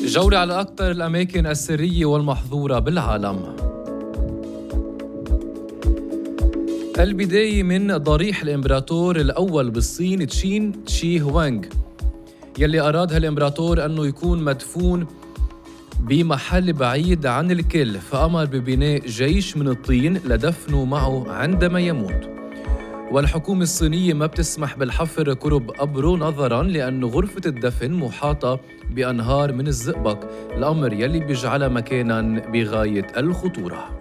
جولة على أكثر الأماكن السرية والمحظورة بالعالم. البداية من ضريح الإمبراطور الأول بالصين تشين شي هوانغ، يلي أراد هالإمبراطور أنه يكون مدفون بمحل بعيد عن الكل، فأمر ببناء جيش من الطين لدفنه معه عندما يموت. والحكومة الصينية ما بتسمح بالحفر قرب قبره نظراً لأن غرفة الدفن محاطة بأنهار من الزئبق، الأمر يلي بيجعلها مكاناً بغاية الخطورة.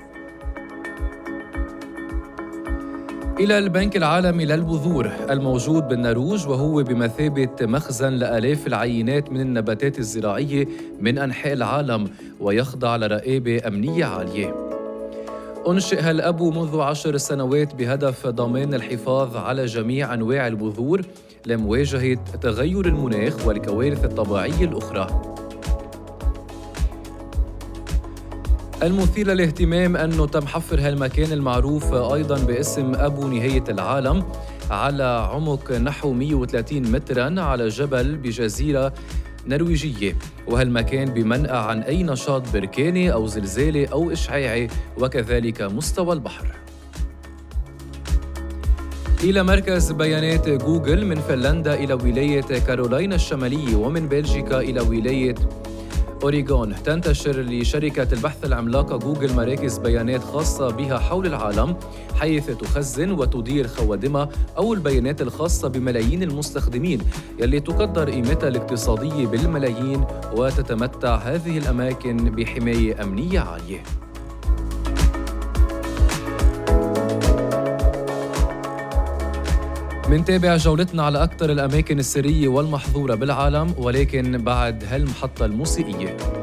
إلى البنك العالمي للبذور الموجود بالنرويج، وهو بمثابة مخزن لآلاف العينات من النباتات الزراعية من أنحاء العالم، ويخضع لرقابة أمنية عالية. أنشئ هالأبو منذ 10 سنوات بهدف ضمان الحفاظ على جميع أنواع البذور لمواجهة تغير المناخ والكوارث الطبيعية الأخرى. المثير للاهتمام أنه تم حفر هالمكان المعروف أيضاً باسم أبو نهاية العالم على عمق نحو 130 متراً على جبل بجزيرة نرويجية، وهالمكان بمنأى عن أي نشاط بركاني أو زلزالي أو إشعاعي، وكذلك مستوى البحر. إلى مركز بيانات جوجل من فنلندا إلى ولاية كارولاينا الشمالية، ومن بلجيكا إلى ولاية أوريغون. تنتشر لشركة البحث العملاقة جوجل مراكز بيانات خاصة بها حول العالم، حيث تخزن وتدير خوادمها أو البيانات الخاصة بملايين المستخدمين، يلي تقدر قيمتها الاقتصادية بالملايين، وتتمتع هذه الأماكن بحماية أمنية عالية. منتابع جولتنا على أكثر الأماكن السرية والمحظورة بالعالم، ولكن بعد هالمحطة الموسيقية.